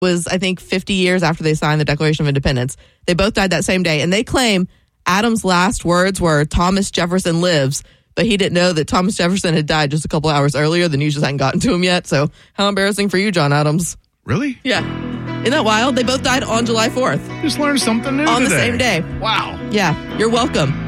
was, I think, 50 years after they signed the Declaration of Independence. They both died that same day. And they claim Adams' last words were, "Thomas Jefferson lives." But he didn't know that Thomas Jefferson had died just a couple hours earlier. The news just hadn't gotten to him yet. So how embarrassing for you, John Adams. Really? Yeah. Isn't that wild? They both died on July 4th. Just learned something new on today. the same day. Wow. Yeah. You're welcome.